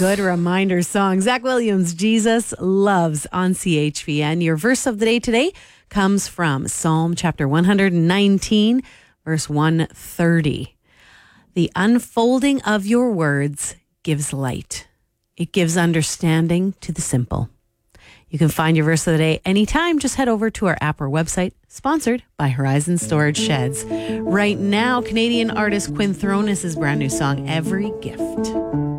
good reminder song. Zach Williams, Jesus Loves on CHVN. Your verse of the day today comes from Psalm chapter 119, verse 130. The unfolding of your words gives light. It gives understanding to the simple. You can find your verse of the day anytime. Just head over to our app or website, sponsored by Horizon Storage Sheds. Right now, Canadian artist Quinn Thronis' brand new song, Every Gift.